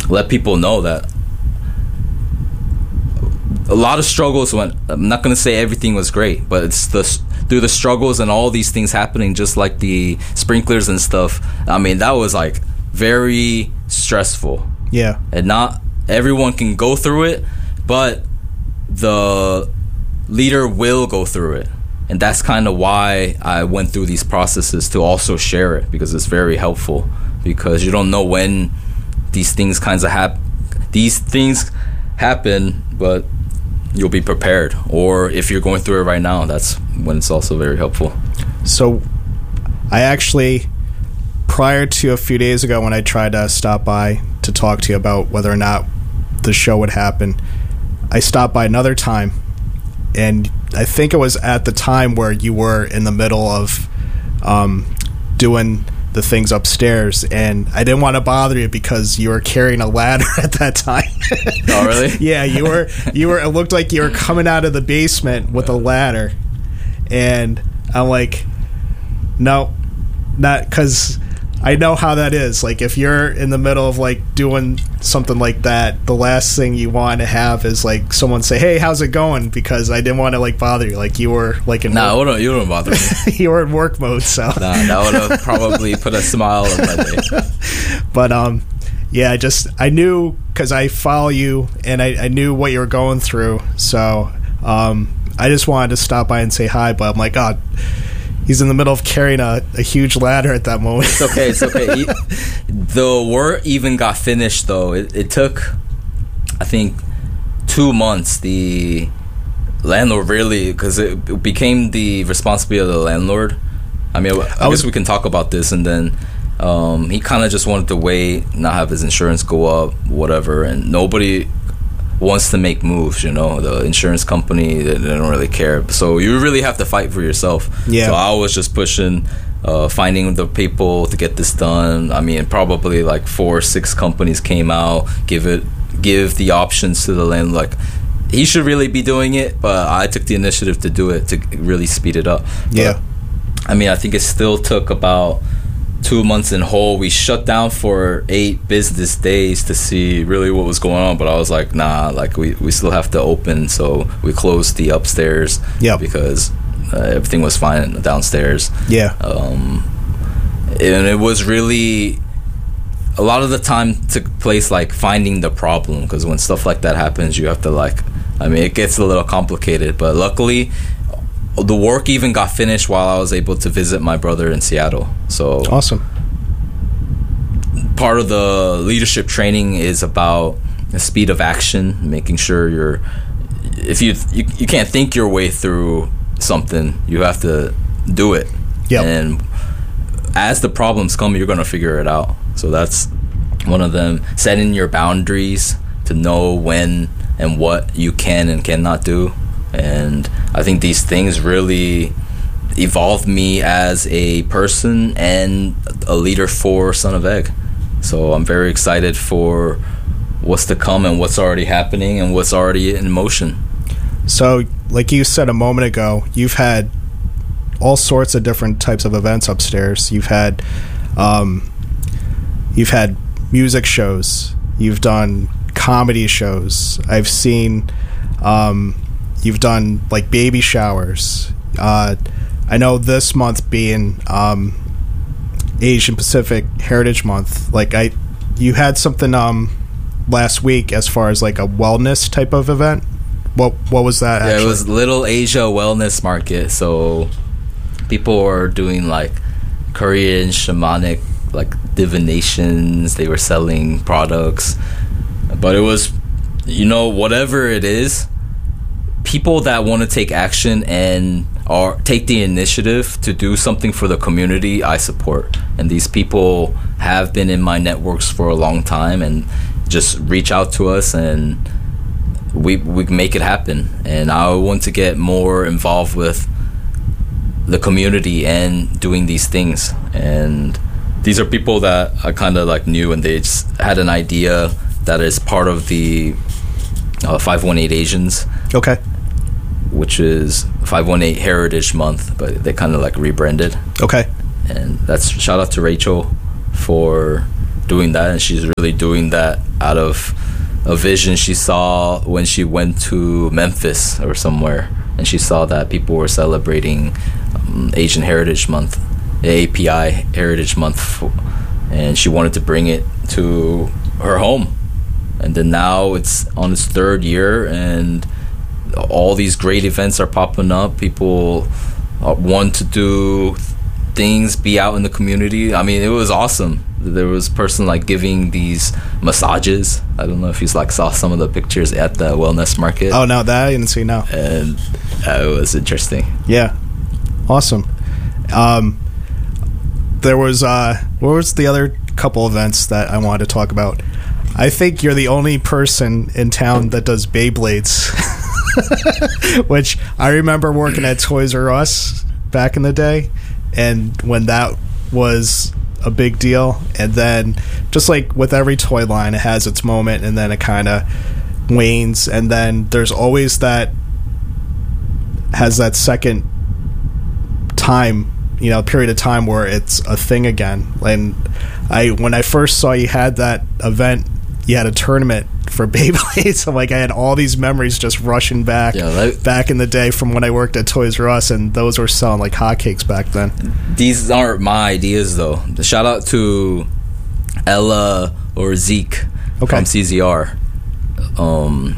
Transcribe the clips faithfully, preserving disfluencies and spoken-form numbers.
let people know that a lot of struggles went. I'm not going to say everything was great, but it's the through the struggles and all these things happening, just like the sprinklers and stuff. I mean, that was like very stressful. Yeah. And not everyone can go through it, but the leader will go through it. And that's kind of why I went through these processes, to also share it, because it's very helpful, because you don't know when these things kinds of hap- these things happen, but you'll be prepared. Or if you're going through it right now, that's when it's also very helpful. So I actually, prior to a few days ago when I tried to stop by to talk to you about whether or not the show would happen, I stopped by another time, and I think it was at the time where you were in the middle of um, doing the things upstairs, and I didn't want to bother you because you were carrying a ladder at that time. Oh, really? Yeah, you were. You were. It looked like you were coming out of the basement with a ladder, and I'm like, no, not because I know how that is. Like, if you're in the middle of like doing something like that, the last thing you want to have is like someone say, "Hey, how's it going?" Because I didn't want to like bother you. Like you were like in nah, work. Nah, you don't bother me. You were in work mode, so nah, that would have probably put a smile on my face. But um, yeah, I just I knew because I follow you and I, I knew what you were going through, so um, I just wanted to stop by and say hi. But I'm like, oh, he's in the middle of carrying a, a huge ladder at that moment. It's okay, it's okay. He, the work even got finished, though. It, it took, I think, two months. The landlord really, because it, it became the responsibility of the landlord. I mean, I, I guess was, we can talk about this, and then um, he kind of just wanted to wait, not have his insurance go up, whatever, and nobody wants to make moves, you know. The insurance company, they, they don't really care, so you really have to fight for yourself. Yeah. So I was just pushing, uh, finding the people to get this done. I mean, probably like four or six companies came out, give it, give the options to the land. Like, he should really be doing it, but I took the initiative to do it to really speed it up. Yeah. But, I mean, I think it still took about two months in whole. We shut down for eight business days to see really what was going on, but I was like, nah, like we, we still have to open, so we closed the upstairs. Yeah. Because uh, everything was fine downstairs. Yeah. Um, and it was really, a lot of the time took place like finding the problem, because when stuff like that happens, you have to like, I mean, it gets a little complicated, but luckily the work even got finished while I was able to visit my brother in Seattle. So awesome. Part of the leadership training is about the speed of action, making sure you're, if you you, you can't think your way through something, you have to do it. Yeah. And as the problems come, you're going to figure it out. So that's one of them. Setting your boundaries to know when and what you can and cannot do. And I think these things really evolved me as a person and a leader for Son of Egg. So I'm very excited for what's to come and what's already happening and what's already in motion. So, like you said a moment ago, you've had all sorts of different types of events upstairs. You've had, um, you've had music shows. You've done comedy shows. I've seen. Um, You've done like baby showers. Uh, I know this month being um, Asian Pacific Heritage Month. Like I, you had something um, last week as far as like a wellness type of event. What what was that? Yeah, actually? It was Little Asia Wellness Market. So people were doing like Korean shamanic like divinations. They were selling products, but it was, you know, whatever it is. People that want to take action and or take the initiative to do something for the community, I support. And these people have been in my networks for a long time and just reach out to us and we we make it happen. And I want to get more involved with the community and doing these things. And these are people that I kind of like knew, and they just had an idea that is part of the uh, five one eight Asians. Okay. Which is five one eight Heritage Month, but they kind of like rebranded. Okay. And that's, shout out to Rachel for doing that, and she's really doing that out of a vision she saw when she went to Memphis or somewhere, and she saw that people were celebrating um, Asian Heritage Month, A P I Heritage Month, for, and she wanted to bring it to her home. And then now it's on its third year, and all these great events are popping up. People uh, want to do things, be out in the community. I mean, it was awesome. There was a person like giving these massages. I don't know if you like saw some of the pictures at the wellness market. Oh no, that I didn't see. No, and uh, it was interesting. Yeah, awesome. Um, there was uh, what was the other couple events that I wanted to talk about? I think you're the only person in town that does Beyblades, which I remember working at Toys R Us back in the day, and when that was a big deal. And then just like with every toy line, it has its moment, and then it kind of wanes, and then there's always that has that second time, you know, period of time where it's a thing again. And I when I first saw you had that event, you had a tournament for Beyblades. I'm like, I had all these memories just rushing back, yeah, that, back in the day from when I worked at Toys R Us, and those were selling like hotcakes back then. These aren't my ideas, though. Shout out to Ella or Zeke okay. from C Z R. Um,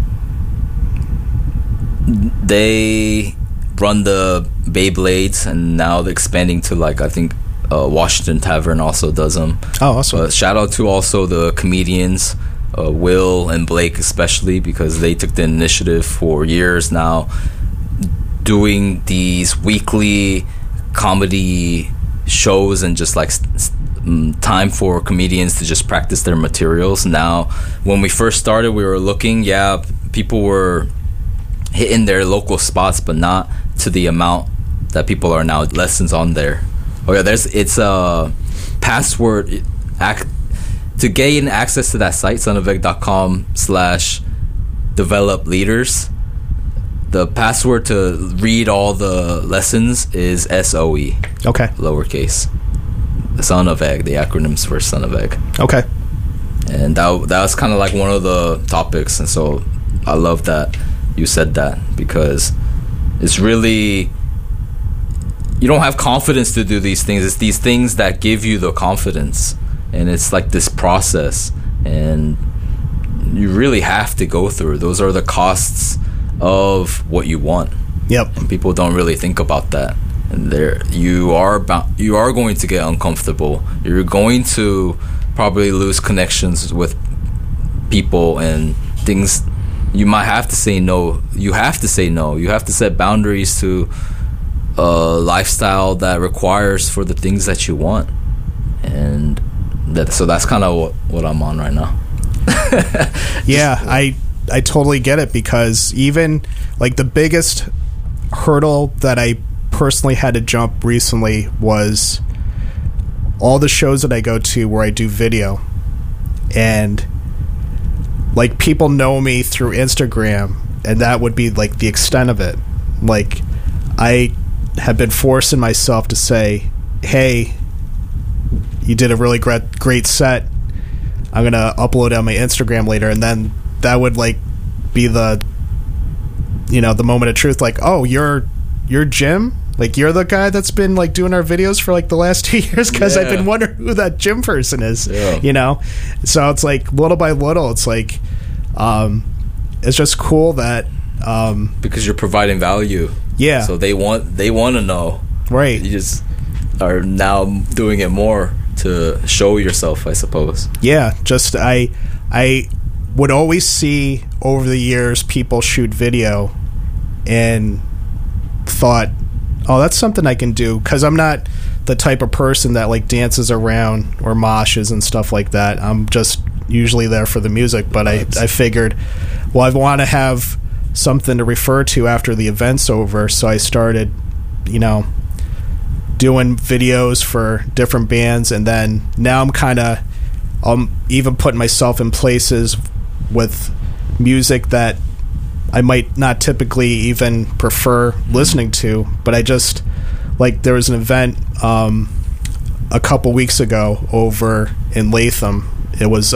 they run the Beyblades, and now they're expanding to like I think. Uh, Washington Tavern also does them. Oh, awesome. But shout out to also the comedians, uh, Will and Blake especially, because they took the initiative for years now, doing these weekly comedy shows and just like st- time for comedians to just practice their materials. Now, when we first started, we were looking, yeah, people were hitting their local spots, but not to the amount that people are now. Lessons on there. Oh yeah, there's it's a password ac- to gain access to that site, sonofegg dot com slash develop leaders. The password to read all the lessons is S O E. Okay. Lowercase. Son of Egg, the acronyms for Son of Egg. Okay. And that that was kind of like one of the topics, and so I love that you said that, because it's really. You don't have confidence to do these things. It's these things that give you the confidence, and it's like this process, and you really have to go through. Those are the costs of what you want. Yep. And people don't really think about that. And there, you are bound, you are going to get uncomfortable. You're going to probably lose connections with people and things. You might have to say no. You have to say no. You have to set boundaries to a lifestyle that requires for the things that you want, and that so that's kind of what, what I'm on right now. Yeah, I I totally get it, because even like the biggest hurdle that I personally had to jump recently was all the shows that I go to where I do video, and like people know me through Instagram, and that would be like the extent of it. Like I have been forcing myself to say, hey, you did a really great great set, I'm gonna upload it on my Instagram later, and then that would like be the you know the moment of truth, like, oh, you're you're Jim, like you're the guy that's been like doing our videos for like the last two years, because yeah. I've been wondering who that Jim person is. Yeah. You know, so it's like little by little, it's like um it's just cool that um because you're providing value. Yeah. So they want they want to know. Right. You just are now doing it more to show yourself, I suppose. Yeah. Just I I would always see over the years people shoot video and thought, oh, that's something I can do, because I'm not the type of person that like dances around or moshes and stuff like that. I'm just usually there for the music. But I, I figured, well, I want to have something to refer to after the event's over, so I started, you know, doing videos for different bands, and then now I'm kind of um even putting myself in places with music that I might not typically even prefer listening to, but I just like there was an event um a couple weeks ago over in Latham. It was